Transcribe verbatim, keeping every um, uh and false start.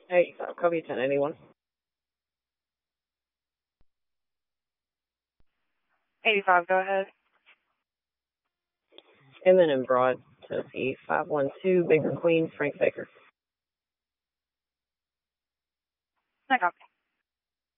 eighty-five, copy ten eighty-one. eighty-five, go ahead. Inman and Broad, Tennessee, five one two, Baker Queen, Frank Baker. I copy.